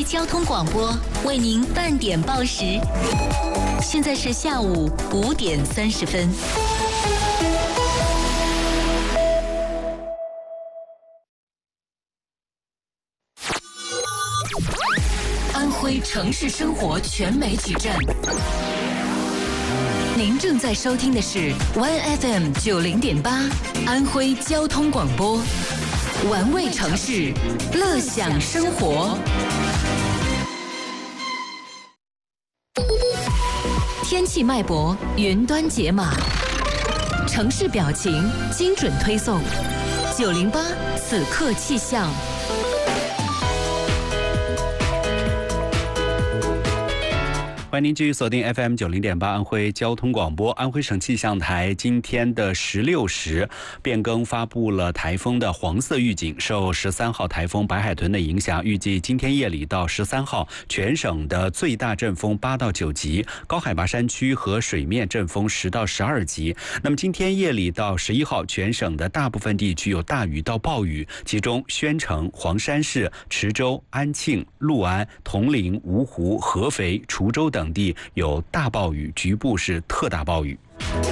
交通广播为您半点报时，现在是下午5点30分。安徽城市生活全媒体站，您正在收听的是 OneFM 90.8安徽交通广播，玩味城市，乐享生活。天气脉搏，云端解码，城市表情，精准推送。908此刻气象。 欢迎您继续锁定 FM 90.8安徽交通广播。安徽省气象台今天的16时变更发布了台风的黄色预警，受13号台风白海豚的影响，预计今天夜里到13号，全省的最大阵风8到9级，高海拔山区和水面阵风10到12级。那么今天夜里到11号，全省的大部分地区有大雨到暴雨，其中宣城、黄山市、池州、安庆、六安、铜陵、芜湖、合肥、滁州等地有大暴雨，局部是特大暴雨。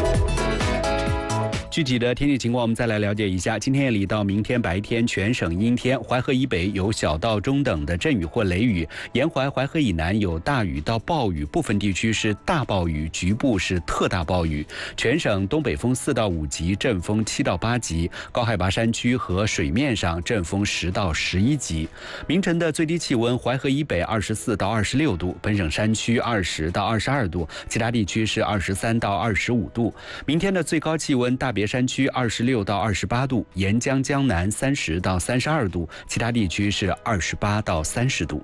具体的天气情况我们再来了解一下。今天夜里到明天白天全省阴天，淮河以北有小到中等的阵雨或雷雨，沿淮淮河以南有大雨到暴雨，部分地区是大暴雨，局部是特大暴雨。全省东北风4到5级，阵风7到8级，高海拔山区和水面上阵风10到11级。明晨的最低气温，淮河以北24到26度，本省山区20到22度，其他地区是23到25度。明天的最高气温，大别山区26到28度，沿江江南30到32度，其他地区是28到30度。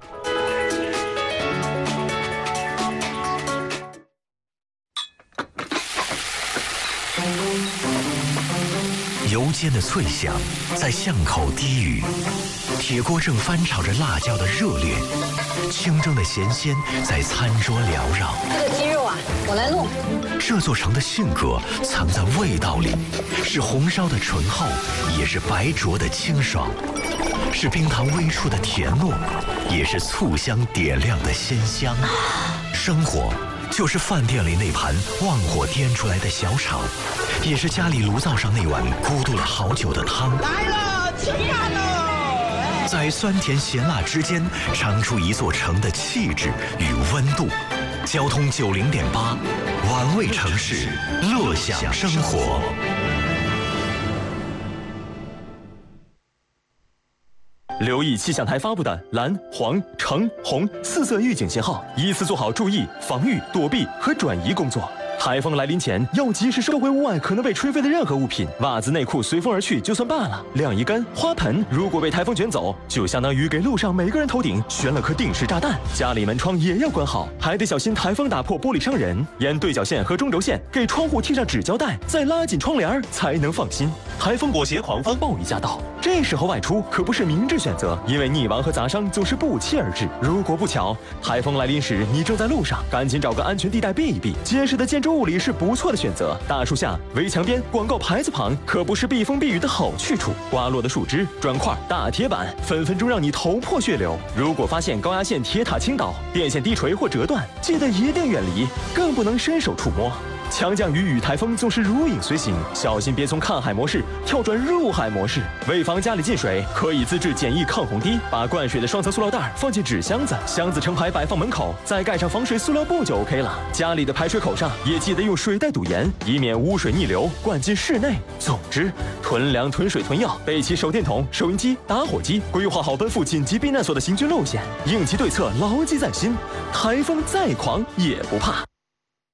油煎的脆响在巷口低语，铁锅正翻炒着辣椒的热烈，清蒸的咸鲜在餐桌缭绕。 这个鸡肉啊，我来弄。 这座城的性格藏在味道里，是红烧的醇厚，也是白灼的清爽，是冰糖微触的甜糯，也是醋香点亮的鲜香。生活就是饭店里那盘旺火颠出来的小炒，也是家里炉灶上那碗咕嘟了好久的汤。 来了，吃饭了！ 在酸甜咸辣之间，尝出一座城的气质与温度。交通90.8，玩味城市，乐享生活。 留意气象台发布的蓝、黄、橙、红4色预警信号，依次做好注意、防御、躲避和转移工作。台风来临前，要及时收回屋外可能被吹飞的任何物品，袜子、内裤随风而去就算罢了，晾衣杆、花盆如果被台风卷走，就相当于给路上每个人头顶悬了颗定时炸弹。家里门窗也要关好，还得小心台风打破玻璃伤人。沿对角线和中轴线给窗户贴上纸胶带，再拉紧窗帘才能放心。台风裹挟狂风暴雨驾到，这时候外出可不是明智选择，因为溺亡和砸伤总是不期而至。如果不巧，台风来临时你正在路上，赶紧找个安全地带避一避。结实的建筑物里是不错的选择，大树下、围墙边、广告牌子旁可不是避风避雨的好去处。刮落的树枝、砖块、大铁板，分分钟让你头破血流。如果发现高压线、铁塔倾倒、电线低垂或折断，记得一定远离，更不能伸手触摸。强降雨与台风总是如影随形，小心别从看海模式跳转入海模式。为防家里进水，可以自制简易抗洪堤，把灌水的双层塑料袋放进纸箱子，箱子成排摆放门口，再盖上防水塑料布就 OK 了。家里的排水口上也记得用水袋堵严，以免污水逆流灌进室内。总之，囤粮、囤水、囤药，备齐手电筒、收音机、打火机，规划好奔赴紧急避难所的行军路线，应急对策牢记在心。台风再狂也不怕。